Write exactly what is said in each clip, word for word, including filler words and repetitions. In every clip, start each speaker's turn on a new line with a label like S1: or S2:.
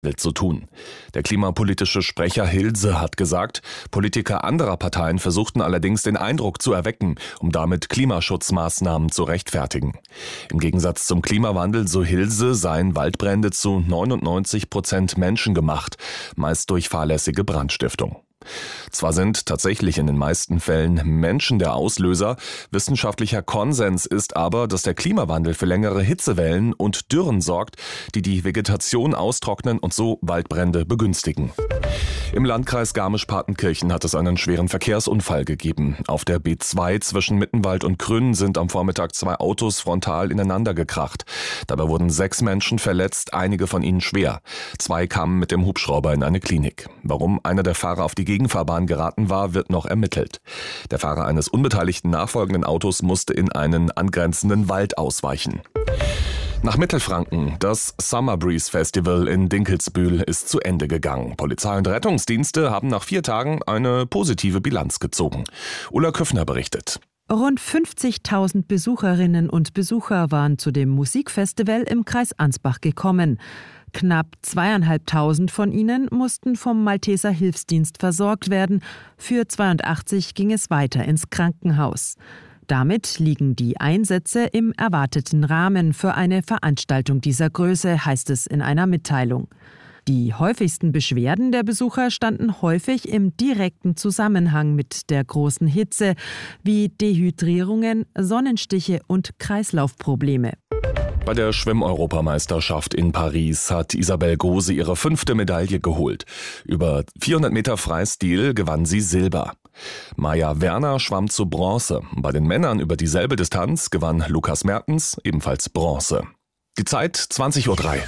S1: zu tun. Der klimapolitische Sprecher Hilse hat gesagt, Politiker anderer Parteien versuchten allerdings den Eindruck zu erwecken, um damit Klimaschutzmaßnahmen zu rechtfertigen. Im Gegensatz zum Klimawandel, so Hilse, seien Waldbrände zu neunundneunzig Prozent menschengemacht, meist durch fahrlässige Brandstiftung. Zwar sind tatsächlich in den meisten Fällen Menschen der Auslöser, wissenschaftlicher Konsens ist aber, dass der Klimawandel für längere Hitzewellen und Dürren sorgt, die die Vegetation austrocknen und so Waldbrände begünstigen. Im Landkreis Garmisch-Partenkirchen hat es einen schweren Verkehrsunfall gegeben. Auf der B zwei zwischen Mittenwald und Krünn sind am Vormittag zwei Autos frontal ineinander gekracht. Dabei wurden sechs Menschen verletzt, einige von ihnen schwer. Zwei kamen mit dem Hubschrauber in eine Klinik. Warum einer der Fahrer auf die Gegenfahrbahn geraten war, wird noch ermittelt. Der Fahrer eines unbeteiligten nachfolgenden Autos musste in einen angrenzenden Wald ausweichen. Nach Mittelfranken. Das Summer Breeze Festival in Dinkelsbühl ist zu Ende gegangen. Polizei und Rettungsdienste haben nach vier Tagen eine positive Bilanz gezogen. Ulla Küffner berichtet.
S2: Rund fünfzigtausend Besucherinnen und Besucher waren zu dem Musikfestival im Kreis Ansbach gekommen. Knapp zweieinhalbtausend von ihnen mussten vom Malteser Hilfsdienst versorgt werden. Für zweiundachtzig ging es weiter ins Krankenhaus. Damit liegen die Einsätze im erwarteten Rahmen für eine Veranstaltung dieser Größe, heißt es in einer Mitteilung. Die häufigsten Beschwerden der Besucher standen häufig im direkten Zusammenhang mit der großen Hitze, wie Dehydrierungen, Sonnenstiche und Kreislaufprobleme.
S1: Bei der Schwimm-Europameisterschaft in Paris hat Isabel Gose ihre fünfte Medaille geholt. Über vierhundert Meter Freistil gewann sie Silber. Maja Werner schwamm zu Bronze. Bei den Männern über dieselbe Distanz gewann Lukas Mertens ebenfalls Bronze. Die Zeit zwanzig Uhr drei.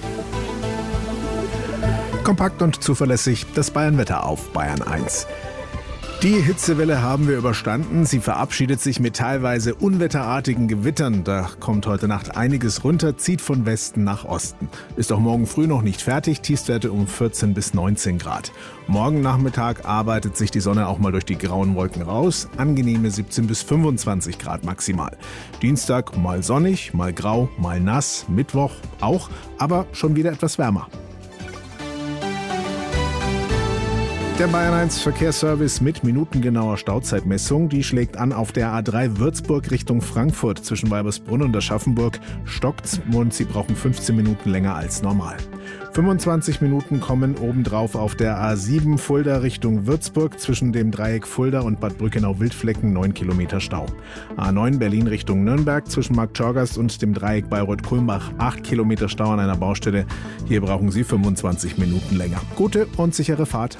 S3: Kompakt und zuverlässig das Bayern-Wetter auf Bayern eins. Die Hitzewelle haben wir überstanden. Sie verabschiedet sich mit teilweise unwetterartigen Gewittern. Da kommt heute Nacht einiges runter, zieht von Westen nach Osten. Ist auch morgen früh noch nicht fertig. Tiefstwerte um vierzehn bis neunzehn Grad. Morgen Nachmittag arbeitet sich die Sonne auch mal durch die grauen Wolken raus. Angenehme siebzehn bis fünfundzwanzig Grad maximal. Dienstag mal sonnig, mal grau, mal nass. Mittwoch auch, aber schon wieder etwas wärmer. Der Bayern eins Verkehrsservice mit minutengenauer Stauzeitmessung, die schlägt an auf der A drei Würzburg Richtung Frankfurt. Zwischen Weibersbrunn und Aschaffenburg stockt's und Sie brauchen fünfzehn Minuten länger als normal. fünfundzwanzig Minuten kommen obendrauf auf der A sieben Fulda Richtung Würzburg. Zwischen dem Dreieck Fulda und Bad Brückenau-Wildflecken neun Kilometer Stau. A neun Berlin Richtung Nürnberg zwischen Marktschorgast und dem Dreieck Bayreuth-Kulmbach acht Kilometer Stau an einer Baustelle. Hier brauchen Sie fünfundzwanzig Minuten länger. Gute und sichere Fahrt.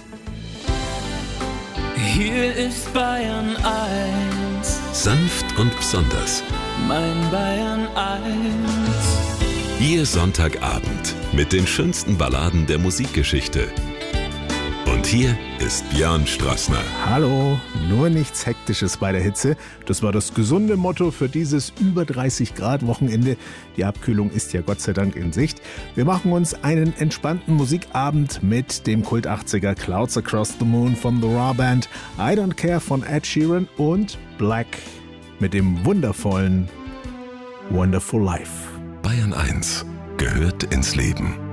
S4: Hier ist Bayern eins.
S5: Sanft und besonders.
S4: Mein Bayern eins.
S5: Ihr Sonntagabend mit den schönsten Balladen der Musikgeschichte. Und hier ist Björn Strassner.
S3: Hallo, nur nichts Hektisches bei der Hitze. Das war das gesunde Motto für dieses über dreißig Grad Wochenende. Die Abkühlung ist ja Gott sei Dank in Sicht. Wir machen uns einen entspannten Musikabend mit dem Kult achtziger Clouds Across the Moon von The Raw Band, I Don't Care von Ed Sheeran und Black mit dem wundervollen Wonderful Life.
S5: Bayern eins gehört ins Leben.